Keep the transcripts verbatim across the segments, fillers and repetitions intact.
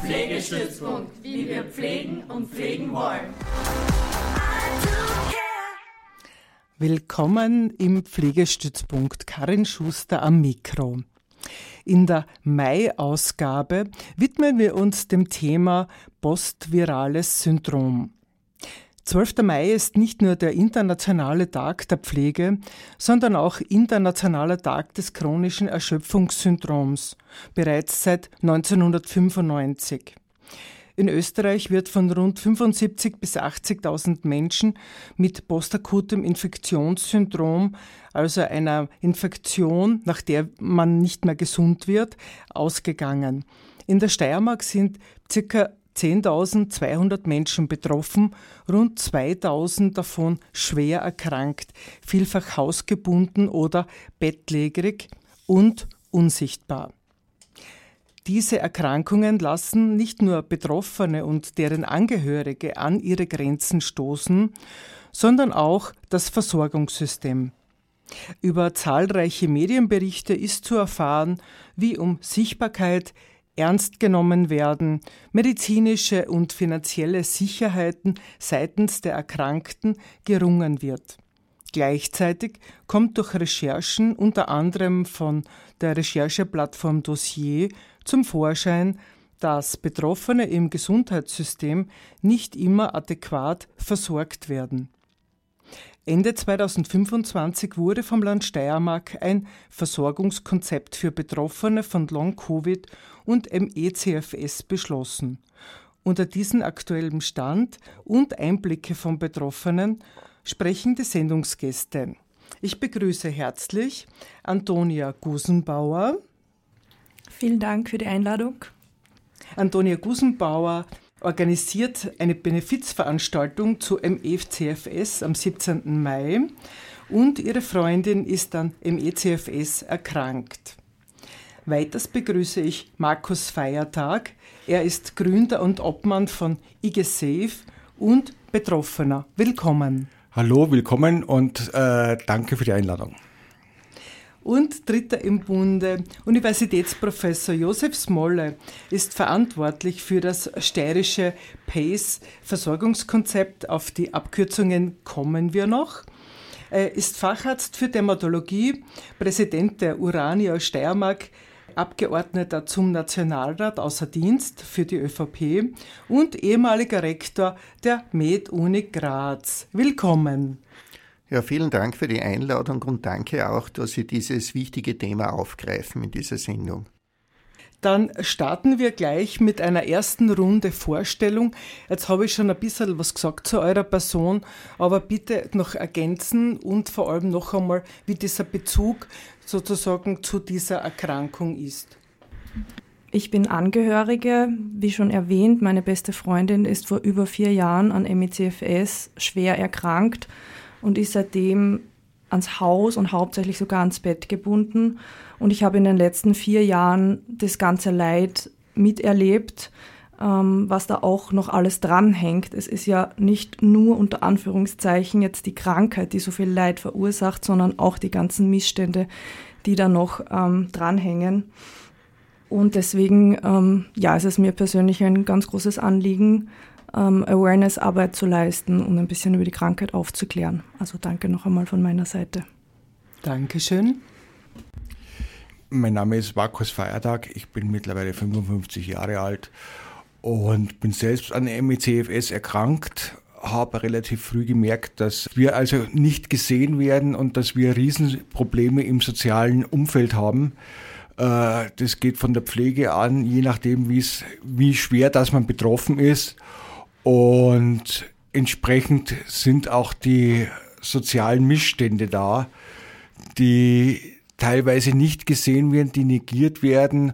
Pflegestützpunkt, wie wir pflegen und pflegen wollen. Willkommen im Pflegestützpunkt. Karin Schuster am Mikro. In der Mai-Ausgabe widmen wir uns dem Thema postvirales Syndrom. zwölfter Mai ist nicht nur der internationale Tag der Pflege, sondern auch internationaler Tag des chronischen Erschöpfungssyndroms, bereits seit neunzehnhundertfünfundneunzig. In Österreich wird von rund fünfundsiebzigtausend bis achtzigtausend Menschen mit postakutem Infektionssyndrom, also einer Infektion, nach der man nicht mehr gesund wird, ausgegangen. In der Steiermark sind ca. zehntausendzweihundert Menschen betroffen, rund zweitausend davon schwer erkrankt, vielfach hausgebunden oder bettlägerig und unsichtbar. Diese Erkrankungen lassen nicht nur Betroffene und deren Angehörige an ihre Grenzen stoßen, sondern auch das Versorgungssystem. Über zahlreiche Medienberichte ist zu erfahren, wie um Sichtbarkeit, ernst genommen werden, medizinische und finanzielle Sicherheiten seitens der Erkrankten gerungen wird. Gleichzeitig kommt durch Recherchen, unter anderem von der Rechercheplattform Dossier, zum Vorschein, dass Betroffene im Gesundheitssystem nicht immer adäquat versorgt werden. Ende zweitausendfünfundzwanzig wurde vom Land Steiermark ein Versorgungskonzept für Betroffene von Long-Covid und M E C F S beschlossen. Unter diesem aktuellen Stand und Einblicke von Betroffenen sprechen die Sendungsgäste. Ich begrüße herzlich Antonia Gusenbauer. Vielen Dank für die Einladung. Antonia Gusenbauer organisiert eine Benefizveranstaltung zu M E C F S am siebzehnten Mai und ihre Freundin ist an M E C F S erkrankt. Weiters begrüße ich Markus Feiertag. Er ist Gründer und Obmann von I G Safe und Betroffener. Willkommen. Hallo, willkommen und äh, danke für die Einladung. Und dritter im Bunde, Universitätsprofessor Josef Smolle ist verantwortlich für das steirische PACE-Versorgungskonzept. Auf die Abkürzungen kommen wir noch. Er ist Facharzt für Dermatologie, Präsident der Urania Steiermark, Abgeordneter zum Nationalrat außer Dienst für die ÖVP und ehemaliger Rektor der MedUni Graz. Willkommen. Ja, vielen Dank für die Einladung und danke auch, dass Sie dieses wichtige Thema aufgreifen in dieser Sendung. Dann starten wir gleich mit einer ersten Runde Vorstellung. Jetzt habe ich schon ein bisschen was gesagt zu eurer Person, aber bitte noch ergänzen und vor allem noch einmal, wie dieser Bezug sozusagen zu dieser Erkrankung ist. Ich bin Angehörige, wie schon erwähnt, meine beste Freundin ist vor über vier Jahren an M E C F S schwer erkrankt und ist seitdem ans Haus und hauptsächlich sogar ans Bett gebunden. Und ich habe in den letzten vier Jahren das ganze Leid miterlebt, ähm, was da auch noch alles dranhängt. Es ist ja nicht nur unter Anführungszeichen jetzt die Krankheit, die so viel Leid verursacht, sondern auch die ganzen Missstände, die da noch ähm, dranhängen. Und deswegen ähm, ja, ist es mir persönlich ein ganz großes Anliegen, ähm, Awareness-Arbeit zu leisten und ein bisschen über die Krankheit aufzuklären. Also danke noch einmal von meiner Seite. Dankeschön. Mein Name ist Markus Feiertag, ich bin mittlerweile fünfundfünfzig Jahre alt und bin selbst an M E C F S erkrankt, habe relativ früh gemerkt, dass wir also nicht gesehen werden und dass wir Riesenprobleme im sozialen Umfeld haben. Das geht von der Pflege an, je nachdem, wie's, wie schwer dass man betroffen ist. Und entsprechend sind auch die sozialen Missstände da, die teilweise nicht gesehen werden, die negiert werden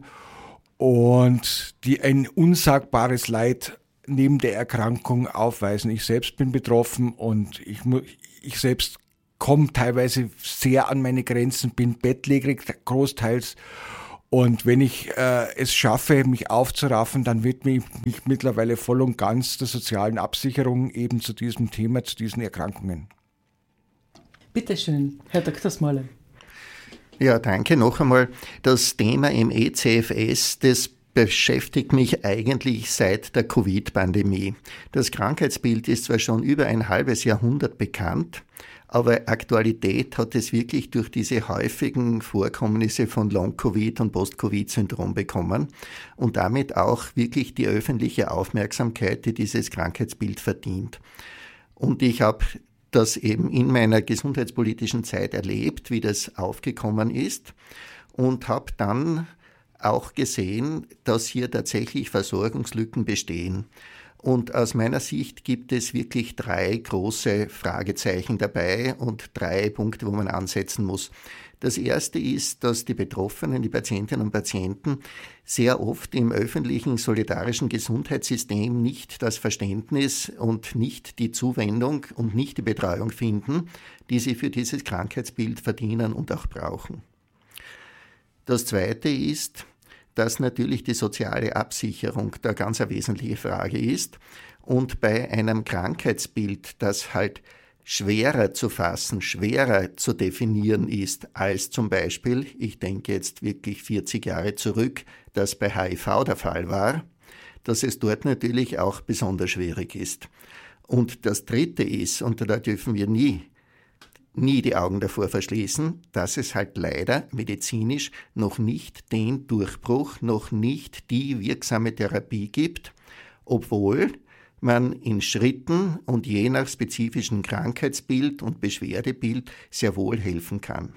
und die ein unsagbares Leid neben der Erkrankung aufweisen. Ich selbst bin betroffen und ich, ich selbst komme teilweise sehr an meine Grenzen, bin bettlägerig großteils. Und wenn ich äh, es schaffe, mich aufzuraffen, dann widme ich mich mittlerweile voll und ganz der sozialen Absicherung eben zu diesem Thema, zu diesen Erkrankungen. Bitte schön, Herr Doktor Smolle. Ja, danke noch einmal. Das Thema M E C F S, das beschäftigt mich eigentlich seit der Covid-Pandemie. Das Krankheitsbild ist zwar schon über ein halbes Jahrhundert bekannt, aber Aktualität hat es wirklich durch diese häufigen Vorkommnisse von Long-Covid und Post-Covid-Syndrom bekommen und damit auch wirklich die öffentliche Aufmerksamkeit, die dieses Krankheitsbild verdient. Und ich habe das eben in meiner gesundheitspolitischen Zeit erlebt, wie das aufgekommen ist, und habe dann auch gesehen, dass hier tatsächlich Versorgungslücken bestehen. Und aus meiner Sicht gibt es wirklich drei große Fragezeichen dabei und drei Punkte, wo man ansetzen muss. Das erste ist, dass die Betroffenen, die Patientinnen und Patienten, sehr oft im öffentlichen solidarischen Gesundheitssystem nicht das Verständnis und nicht die Zuwendung und nicht die Betreuung finden, die sie für dieses Krankheitsbild verdienen und auch brauchen. Das zweite ist, dass natürlich die soziale Absicherung da ganz eine wesentliche Frage ist und bei einem Krankheitsbild, das halt schwerer zu fassen, schwerer zu definieren ist als zum Beispiel, ich denke jetzt wirklich vierzig Jahre zurück, das bei H I V der Fall war, dass es dort natürlich auch besonders schwierig ist. Und das Dritte ist, und da dürfen wir nie nie die Augen davor verschließen, dass es halt leider medizinisch noch nicht den Durchbruch, noch nicht die wirksame Therapie gibt, obwohl man in Schritten und je nach spezifischem Krankheitsbild und Beschwerdebild sehr wohl helfen kann.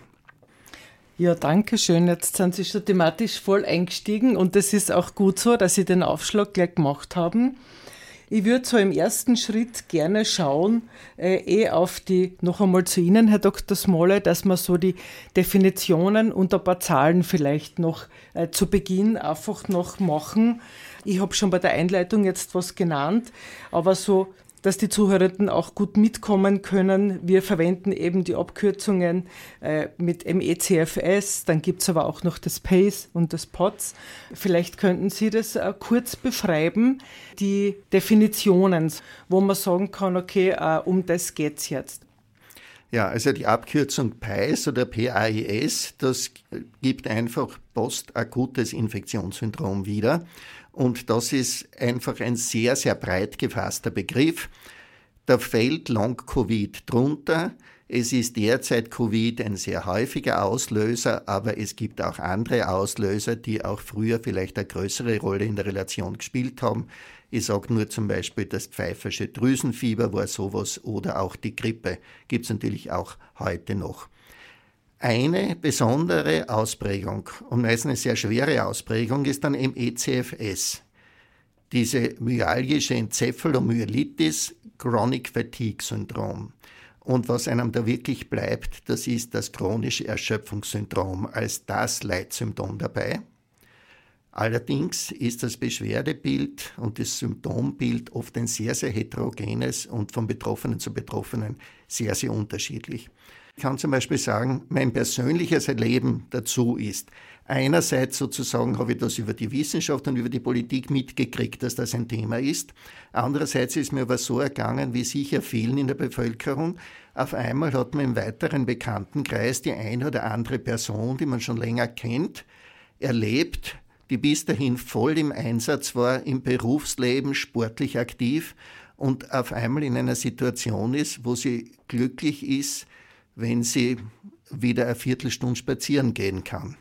Ja, danke schön. Jetzt sind Sie schon thematisch voll eingestiegen und es ist auch gut so, dass Sie den Aufschlag gleich gemacht haben. Ich würde so im ersten Schritt gerne schauen, äh, eh auf die, noch einmal zu Ihnen, Herr Doktor Smolle, dass wir so die Definitionen und ein paar Zahlen vielleicht noch äh, zu Beginn einfach noch machen. Ich habe schon bei der Einleitung jetzt was genannt, aber so, dass die Zuhörenden auch gut mitkommen können. Wir verwenden eben die Abkürzungen äh, mit M E C F S, dann gibt es aber auch noch das PACE und das P O T S. Vielleicht könnten Sie das äh, kurz beschreiben, die Definitionen, wo man sagen kann, okay, äh, um das geht es jetzt. Ja, also die Abkürzung PAIS oder P A I S, das gibt einfach postakutes Infektionssyndrom wieder. Und das ist einfach ein sehr, sehr breit gefasster Begriff. Da fällt Long-Covid drunter. Es ist derzeit Covid ein sehr häufiger Auslöser, aber es gibt auch andere Auslöser, die auch früher vielleicht eine größere Rolle in der Relation gespielt haben. Ich sage nur zum Beispiel das pfeifersche Drüsenfieber war sowas oder auch die Grippe gibt es natürlich auch heute noch. Eine besondere Ausprägung und meistens eine sehr schwere Ausprägung ist dann M E C F S. Diese myalgische Enzephalomyelitis Chronic Fatigue Syndrom. Und was einem da wirklich bleibt, das ist das chronische Erschöpfungssyndrom als das Leitsymptom dabei. Allerdings ist das Beschwerdebild und das Symptombild oft ein sehr, sehr heterogenes und von Betroffenen zu Betroffenen sehr, sehr unterschiedlich. Ich kann zum Beispiel sagen, mein persönliches Erleben dazu ist, einerseits sozusagen habe ich das über die Wissenschaft und über die Politik mitgekriegt, dass das ein Thema ist. Andererseits ist mir aber so ergangen, wie sicher vielen in der Bevölkerung. Auf einmal hat man im weiteren Bekanntenkreis die eine oder andere Person, die man schon länger kennt, erlebt, die bis dahin voll im Einsatz war, im Berufsleben, sportlich aktiv und auf einmal in einer Situation ist, wo sie glücklich ist, wenn sie wieder eine Viertelstunde spazieren gehen kann.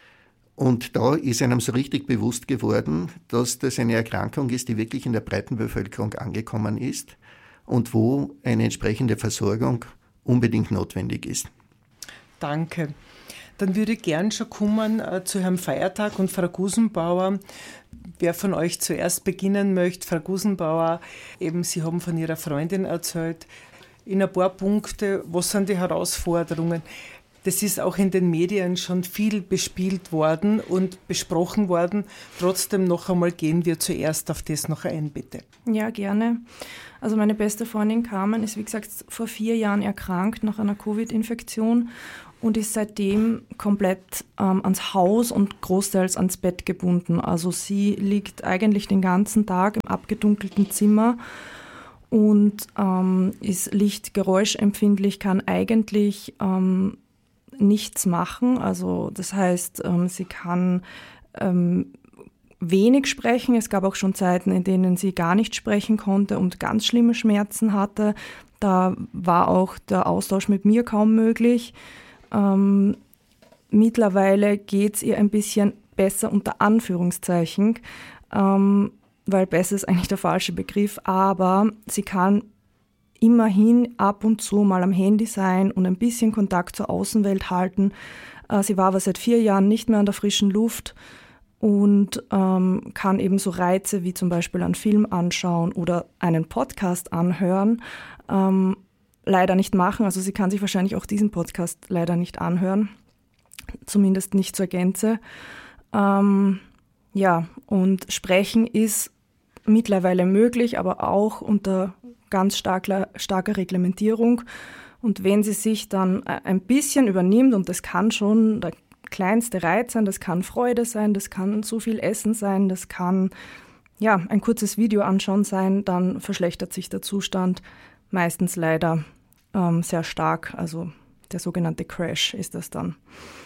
Und da ist einem so richtig bewusst geworden, dass das eine Erkrankung ist, die wirklich in der breiten Bevölkerung angekommen ist und wo eine entsprechende Versorgung unbedingt notwendig ist. Danke. Dann würde ich gern schon kommen äh, zu Herrn Feiertag und Frau Gusenbauer. Wer von euch zuerst beginnen möchte, Frau Gusenbauer, eben Sie haben von Ihrer Freundin erzählt. In ein paar Punkte, was sind die Herausforderungen? Das ist auch in den Medien schon viel bespielt worden und besprochen worden. Trotzdem noch einmal gehen wir zuerst auf das noch ein, bitte. Ja, gerne. Also meine beste Freundin Carmen ist, wie gesagt, vor vier Jahren erkrankt nach einer Covid-Infektion und ist seitdem komplett ähm, ans Haus und großteils ans Bett gebunden. Also sie liegt eigentlich den ganzen Tag im abgedunkelten Zimmer und ähm, ist lichtgeräuschempfindlich, kann eigentlich ähm, nichts machen. Also das heißt, ähm, sie kann ähm, wenig sprechen. Es gab auch schon Zeiten, in denen sie gar nicht sprechen konnte und ganz schlimme Schmerzen hatte. Da war auch der Austausch mit mir kaum möglich. Ähm, mittlerweile geht es ihr ein bisschen besser unter Anführungszeichen, ähm, weil besser ist eigentlich der falsche Begriff, aber sie kann immerhin ab und zu mal am Handy sein und ein bisschen Kontakt zur Außenwelt halten. Äh, sie war aber seit vier Jahren nicht mehr an der frischen Luft und ähm, kann eben so Reize wie zum Beispiel einen Film anschauen oder einen Podcast anhören, ähm, leider nicht machen. Also sie kann sich wahrscheinlich auch diesen Podcast leider nicht anhören, zumindest nicht zur Gänze. Ähm, ja, und sprechen ist mittlerweile möglich, aber auch unter ganz starker, starker Reglementierung. Und wenn sie sich dann ein bisschen übernimmt, und das kann schon der kleinste Reiz sein, das kann Freude sein, das kann zu viel Essen sein, das kann ja, ein kurzes Video anschauen sein, dann verschlechtert sich der Zustand meistens leider ähm, sehr stark. Also der sogenannte Crash ist das dann.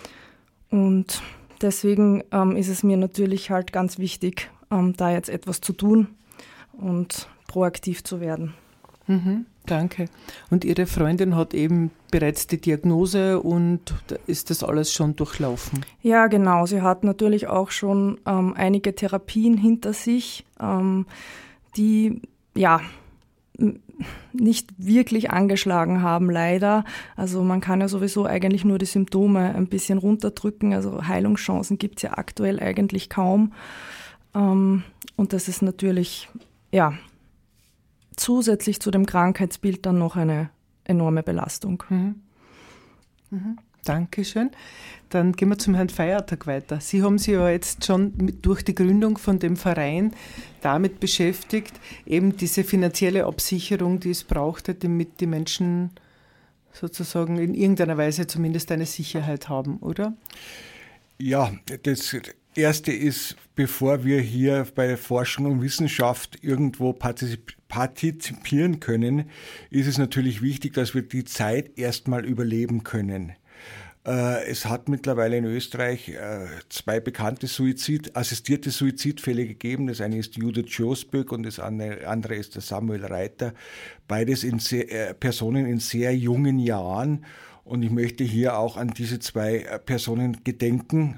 Und deswegen ähm, ist es mir natürlich halt ganz wichtig, ähm, da jetzt etwas zu tun und proaktiv zu werden. Mhm, danke. Und Ihre Freundin hat eben bereits die Diagnose und ist das alles schon durchlaufen? Ja, genau. Sie hat natürlich auch schon ähm, einige Therapien hinter sich, ähm, die ja nicht wirklich angeschlagen haben, leider. Also man kann ja sowieso eigentlich nur die Symptome ein bisschen runterdrücken. Also Heilungschancen gibt es ja aktuell eigentlich kaum. Ähm, und das ist natürlich, ja, zusätzlich zu dem Krankheitsbild dann noch eine enorme Belastung. Mhm. Mhm. Dankeschön. Dann gehen wir zum Herrn Feiertag weiter. Sie haben sich ja jetzt schon mit, durch die Gründung von dem Verein damit beschäftigt, eben diese finanzielle Absicherung, die es brauchte, damit die Menschen sozusagen in irgendeiner Weise zumindest eine Sicherheit haben, oder? Ja, das Erste ist, bevor wir hier bei Forschung und Wissenschaft irgendwo partizipieren können, ist es natürlich wichtig, dass wir die Zeit erstmal überleben können. Es hat mittlerweile in Österreich zwei bekannte Suizid, assistierte Suizidfälle gegeben. Das eine ist Judith Josböck und das andere ist der Samuel Reiter. Beides in sehr, Personen in sehr jungen Jahren. Und ich möchte hier auch an diese zwei Personen gedenken.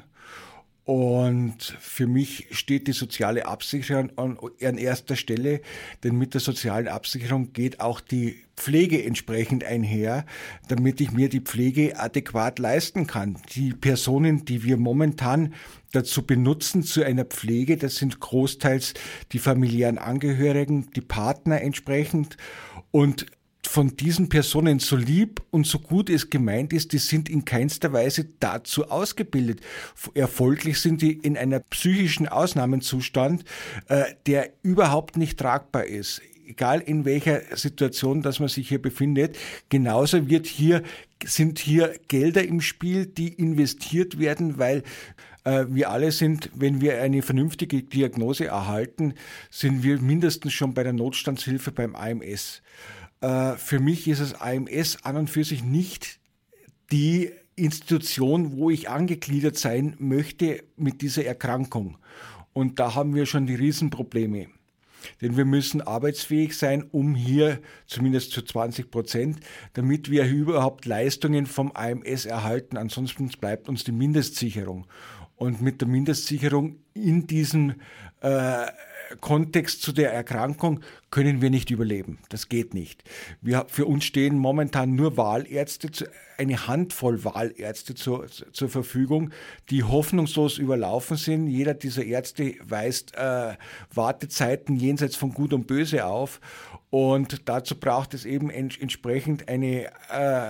Und für mich steht die soziale Absicherung an, an erster Stelle, denn mit der sozialen Absicherung geht auch die Pflege entsprechend einher, damit ich mir die Pflege adäquat leisten kann. Die Personen, die wir momentan dazu benutzen zu einer Pflege, das sind großteils die familiären Angehörigen, die Partner entsprechend, und von diesen Personen, so lieb und so gut es gemeint ist, die sind in keinster Weise dazu ausgebildet. Erfolglich sind die in einer psychischen Ausnahmezustand, äh, der überhaupt nicht tragbar ist. Egal in welcher Situation, dass man sich hier befindet. Genauso wird hier, sind hier Gelder im Spiel, die investiert werden, weil äh, wir alle sind, wenn wir eine vernünftige Diagnose erhalten, sind wir mindestens schon bei der Notstandshilfe beim A M S. Für mich ist das A M S an und für sich nicht die Institution, wo ich angegliedert sein möchte mit dieser Erkrankung. Und da haben wir schon die Riesenprobleme. Denn wir müssen arbeitsfähig sein, um hier, zumindest zu zwanzig Prozent, damit wir überhaupt Leistungen vom A M S erhalten. Ansonsten bleibt uns die Mindestsicherung. Und mit der Mindestsicherung in diesem äh, Kontext zu der Erkrankung können wir nicht überleben. Das geht nicht. Wir, für uns stehen momentan nur Wahlärzte, eine Handvoll Wahlärzte zur, zur Verfügung, die hoffnungslos überlaufen sind. Jeder dieser Ärzte weist äh, Wartezeiten jenseits von Gut und Böse auf. Und dazu braucht es eben ents- entsprechend eine äh,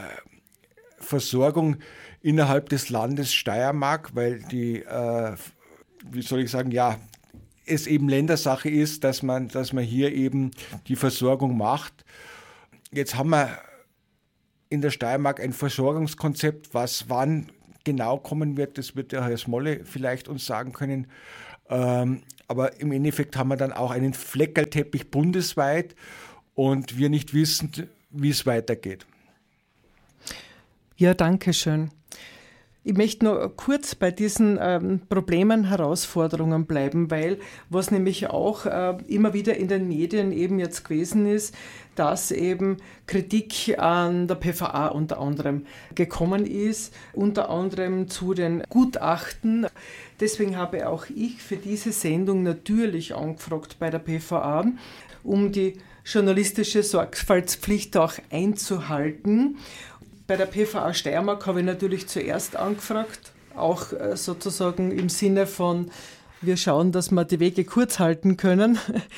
Versorgung innerhalb des Landes Steiermark, weil die, äh, wie soll ich sagen, ja, es eben Ländersache ist, dass man, dass man hier eben die Versorgung macht. Jetzt haben wir in der Steiermark ein Versorgungskonzept, was wann genau kommen wird, das wird der Herr Smolle vielleicht uns sagen können. Ähm, aber im Endeffekt haben wir dann auch einen Fleckerlteppich bundesweit und wir nicht wissen, wie es weitergeht. Ja, danke schön. Ich möchte noch kurz bei diesen ähm, Problemen, Herausforderungen bleiben, weil was nämlich auch äh, immer wieder in den Medien eben jetzt gewesen ist, dass eben Kritik an der P V A unter anderem gekommen ist, unter anderem zu den Gutachten. Deswegen habe auch ich für diese Sendung natürlich angefragt bei der P V A, um die journalistische Sorgfaltspflicht auch einzuhalten. Bei der P V A Steiermark habe ich natürlich zuerst angefragt, auch sozusagen im Sinne von, wir schauen, dass wir die Wege kurz halten können.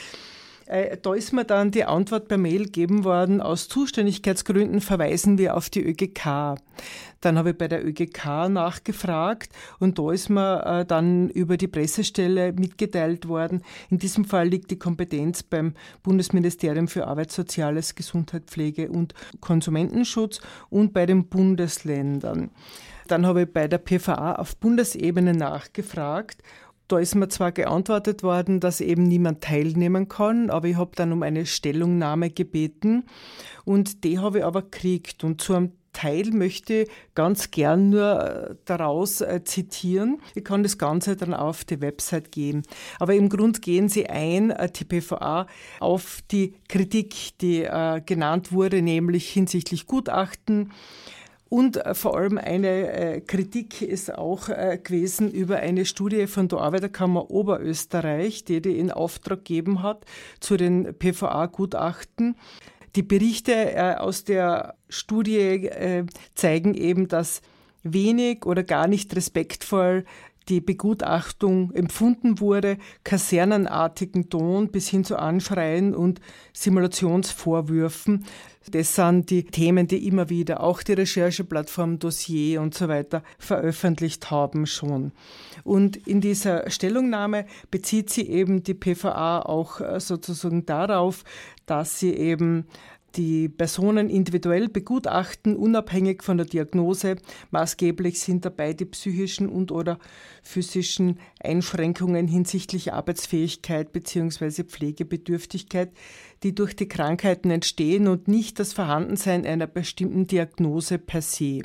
Da ist mir dann die Antwort per Mail gegeben worden, aus Zuständigkeitsgründen verweisen wir auf die Ö G K. Dann habe ich bei der Ö G K nachgefragt und da ist mir dann über die Pressestelle mitgeteilt worden, in diesem Fall liegt die Kompetenz beim Bundesministerium für Arbeit, Soziales, Gesundheit, Pflege und Konsumentenschutz und bei den Bundesländern. Dann habe ich bei der P V A auf Bundesebene nachgefragt. Da ist mir zwar geantwortet worden, dass eben niemand teilnehmen kann, aber ich habe dann um eine Stellungnahme gebeten und die habe ich aber gekriegt. Und zu einem Teil möchte ich ganz gern nur daraus zitieren. Ich kann das Ganze dann auf die Website geben. Aber im Grunde gehen sie ein, die P V A, auf die Kritik, die äh, genannt wurde, nämlich hinsichtlich Gutachten. Und vor allem eine äh, Kritik ist auch äh, gewesen über eine Studie von der Arbeiterkammer Oberösterreich, die die in Auftrag gegeben hat zu den P V A-Gutachten. Die Berichte äh, aus der Studie äh, zeigen eben, dass wenig oder gar nicht respektvoll die Begutachtung empfunden wurde, kasernenartigen Ton bis hin zu Anschreien und Simulationsvorwürfen. Das sind die Themen, die immer wieder auch die Rechercheplattform Dossier und so weiter veröffentlicht haben schon. Und in dieser Stellungnahme bezieht sie eben die P V A auch sozusagen darauf, dass sie eben die Personen individuell begutachten, unabhängig von der Diagnose. Maßgeblich sind dabei die psychischen und oder physischen Einschränkungen hinsichtlich Arbeitsfähigkeit bzw. Pflegebedürftigkeit, die durch die Krankheiten entstehen und nicht das Vorhandensein einer bestimmten Diagnose per se.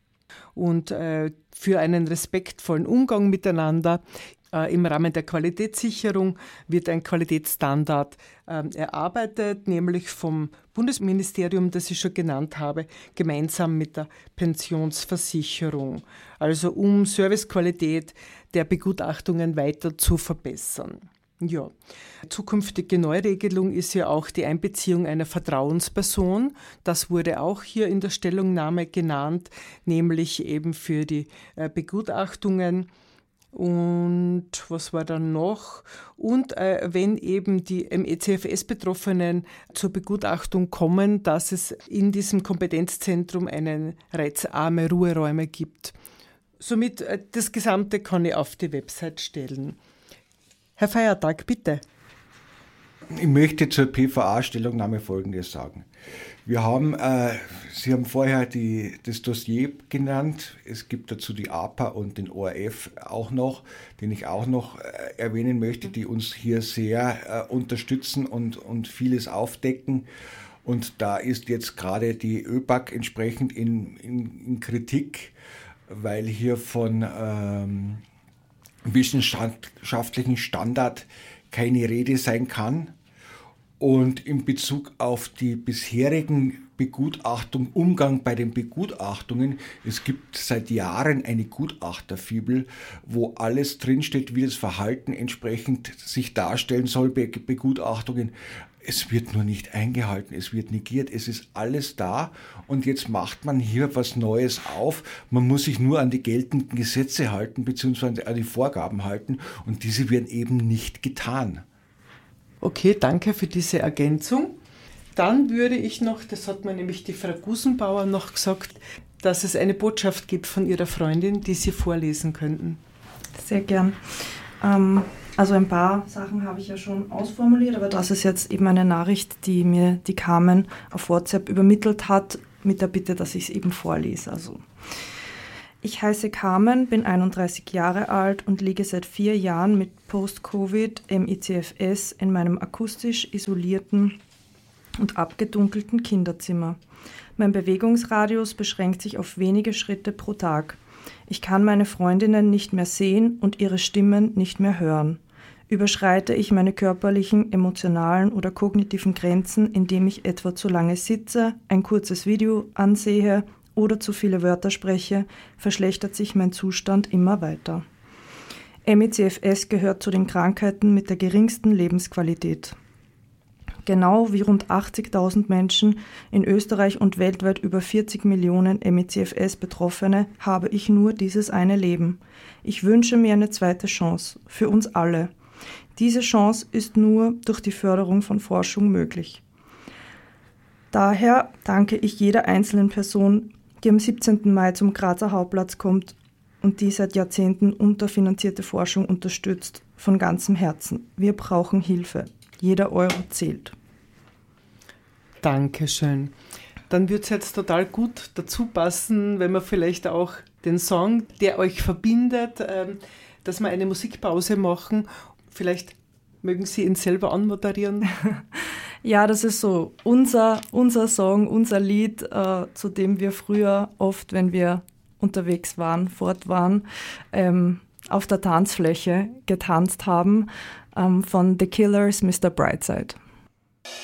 Und äh, für einen respektvollen Umgang miteinander äh, im Rahmen der Qualitätssicherung wird ein Qualitätsstandard äh, erarbeitet, nämlich vom Bundesministerium, das ich schon genannt habe, gemeinsam mit der Pensionsversicherung. Also um Servicequalität der Begutachtungen weiter zu verbessern. Ja, zukünftige Neuregelung ist ja auch die Einbeziehung einer Vertrauensperson. Das wurde auch hier in der Stellungnahme genannt, nämlich eben für die äh, Begutachtungen. Und was war dann noch? Und äh, wenn eben die M E C F S-Betroffenen zur Begutachtung kommen, dass es in diesem Kompetenzzentrum einen reizarme Ruheräume gibt. Somit äh, das Gesamte kann ich auf die Website stellen. Herr Feiertag, bitte. Ich möchte zur P V A-Stellungnahme Folgendes sagen. Wir haben, äh, Sie haben vorher die, das Dossier genannt. Es gibt dazu die A P A und den O R F auch noch, den ich auch noch äh, erwähnen möchte, die uns hier sehr äh, unterstützen und, und vieles aufdecken. Und da ist jetzt gerade die Ö B A G entsprechend in, in, in Kritik, weil hier von ähm, wissenschaftlichen Standard keine Rede sein kann. Und in Bezug auf die bisherigen Begutachtung, Umgang bei den Begutachtungen, es gibt seit Jahren eine Gutachterfibel, wo alles drinsteht, wie das Verhalten entsprechend sich darstellen soll bei Begutachtungen. Es wird nur nicht eingehalten, es wird negiert, es ist alles da und jetzt macht man hier was Neues auf. Man muss sich nur an die geltenden Gesetze halten bzw. an die Vorgaben halten und diese werden eben nicht getan. Okay, danke für diese Ergänzung. Dann würde ich noch, das hat mir nämlich die Frau Gusenbauer noch gesagt, dass es eine Botschaft gibt von ihrer Freundin, die Sie vorlesen könnten. Sehr gern. Ähm, also ein paar Sachen habe ich ja schon ausformuliert, aber das ist jetzt eben eine Nachricht, die mir die Carmen auf WhatsApp übermittelt hat, mit der Bitte, dass ich es eben vorlese. Also, ich heiße Carmen, bin einunddreißig Jahre alt und liege seit vier Jahren mit Post-Covid M E C F S in meinem akustisch isolierten und abgedunkelten Kinderzimmer. Mein Bewegungsradius beschränkt sich auf wenige Schritte pro Tag. Ich kann meine Freundinnen nicht mehr sehen und ihre Stimmen nicht mehr hören. Überschreite ich meine körperlichen, emotionalen oder kognitiven Grenzen, indem ich etwa zu lange sitze, ein kurzes Video ansehe oder zu viele Wörter spreche, verschlechtert sich mein Zustand immer weiter. M E C F S gehört zu den Krankheiten mit der geringsten Lebensqualität. Genau wie rund achtzigtausend Menschen in Österreich und weltweit über vierzig Millionen M E C F S-Betroffene habe ich nur dieses eine Leben. Ich wünsche mir eine zweite Chance, für uns alle. Diese Chance ist nur durch die Förderung von Forschung möglich. Daher danke ich jeder einzelnen Person, die am siebzehnten Mai zum Grazer Hauptplatz kommt und die seit Jahrzehnten unterfinanzierte Forschung unterstützt, von ganzem Herzen. Wir brauchen Hilfe. Jeder Euro zählt. Dankeschön. Dann wird es jetzt total gut dazu passen, wenn wir vielleicht auch den Song, der euch verbindet, ähm, dass wir eine Musikpause machen. Vielleicht mögen Sie ihn selber anmoderieren. Ja, das ist so unser, unser Song, unser Lied, äh, zu dem wir früher oft, wenn wir unterwegs waren, fort waren, ähm, auf der Tanzfläche getanzt haben, ähm, von The Killers, Mister Brightside.